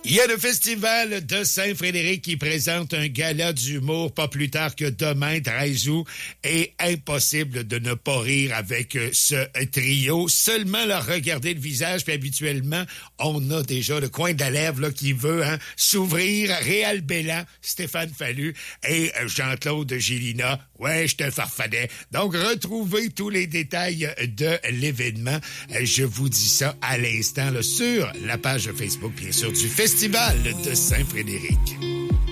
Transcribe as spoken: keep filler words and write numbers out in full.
Il y a le Festival de Saint-Frédéric qui présente un gala d'humour pas plus tard que demain, treize août. Et impossible de ne pas rire avec ce trio. Seulement leur regarder le visage, puis habituellement, on a déjà le coin de la lèvre là, qui veut hein, s'ouvrir. Réal Bélan, Stéphane Fallu et Jean-Claude Gélina. Ouais, je te farfadais. Donc, retrouvez tous les détails de l'événement. Je vous dis ça à l'instant là, sur la page Facebook, bien sûr, du Festival de Saint-Frédéric.